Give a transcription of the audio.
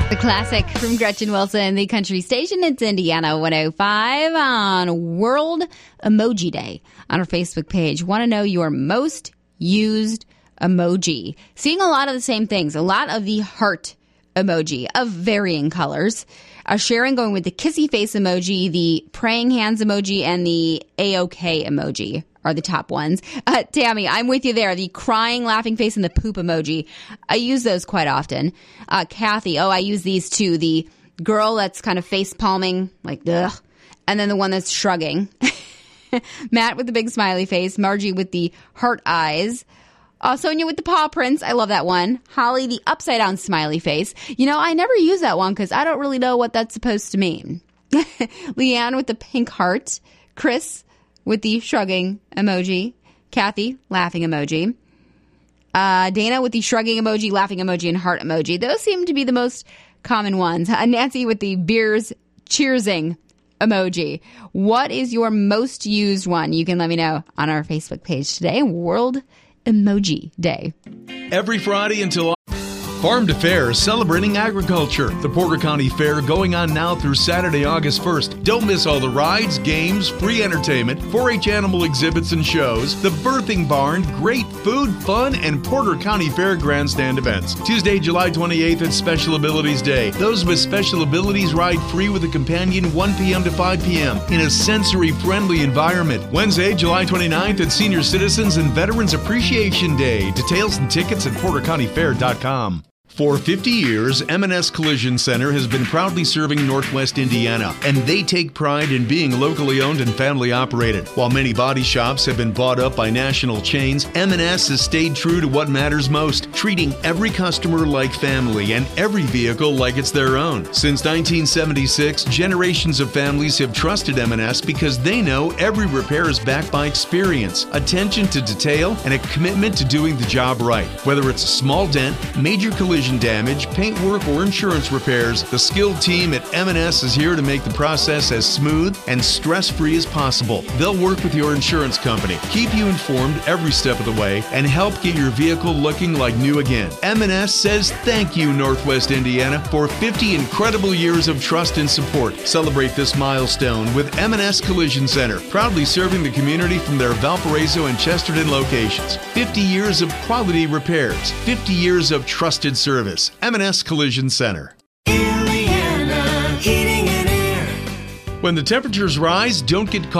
The classic from Gretchen Wilson, the country station. It's Indiana 105 on World Emoji Day on our Facebook page. Want to know your most used emoji? Seeing a lot of the same things. A lot of the heart emoji of varying colors. Sharon going with the kissy face emoji, the praying hands emoji, and the A-OK emoji are the top ones. Tammy, I'm with you there. The crying, laughing face, and the poop emoji. I use those quite often. Kathy, I use these too. The girl that's kind of face palming, like, ugh. And then the one that's shrugging. Matt with the big smiley face. Margie with the heart eyes. Sonia with the paw prints. I love that one. Holly, the upside down smiley face. I never use that one because I don't really know what that's supposed to mean. Leanne with the pink heart. Chris with the shrugging emoji. Kathy, laughing emoji. Dana with the shrugging emoji, laughing emoji, and heart emoji. Those seem to be the most common ones. Nancy with the beers cheersing emoji. What is your most used one? You can let me know on our Facebook page today. World Emoji Day. Every Friday until Farm to Fair, celebrating agriculture. The Porter County Fair going on now through Saturday, August 1st. Don't miss all the rides, games, free entertainment, 4-H animal exhibits and shows, the birthing barn, great food, fun, and Porter County Fair grandstand events. Tuesday, July 28th at Special Abilities Day. Those with special abilities ride free with a companion 1 p.m. to 5 p.m. in a sensory-friendly environment. Wednesday, July 29th at Senior Citizens and Veterans Appreciation Day. Details and tickets at portercountyfair.com. For 50 years, M&S Collision Center has been proudly serving Northwest Indiana, and they take pride in being locally owned and family operated. While many body shops have been bought up by national chains, M&S has stayed true to what matters most, treating every customer like family and every vehicle like it's their own. Since 1976, generations of families have trusted M&S because they know every repair is backed by experience, attention to detail, and a commitment to doing the job right. Whether it's a small dent, major collision damage, paint work, or insurance repairs, the skilled team at M&S is here to make the process as smooth and stress-free as possible. They'll work with your insurance company, keep you informed every step of the way, and help get your vehicle looking like new again. M&S says thank you, Northwest Indiana, for 50 incredible years of trust and support. Celebrate this milestone with M&S Collision Center, proudly serving the community from their Valparaiso and Chesterton locations. 50 years of quality repairs, 50 years of trusted service. M&S Collision Center. Indiana Heating and Air. When the temperatures rise, don't get caught